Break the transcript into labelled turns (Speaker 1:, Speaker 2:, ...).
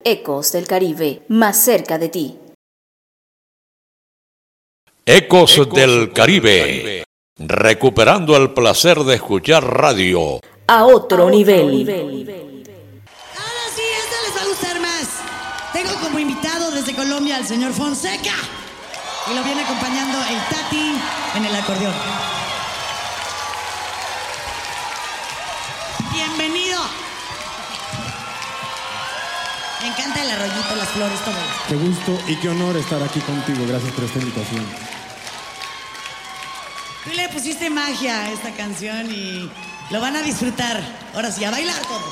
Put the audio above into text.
Speaker 1: Ecos del Caribe, más cerca de ti.
Speaker 2: Ecos del Caribe, recuperando el placer de escuchar radio
Speaker 1: a otro nivel.
Speaker 3: Ahora sí, esta les va a gustar más. Tengo como invitado desde Colombia al señor Fonseca y lo viene acompañando el Tati en el acordeón. Bienvenido. Me encanta el arroyito, las flores, todo.
Speaker 4: Qué gusto y qué honor estar aquí contigo. Gracias por esta invitación.
Speaker 3: Tú le pusiste magia a esta canción y lo van a disfrutar. Ahora sí, a bailar todos.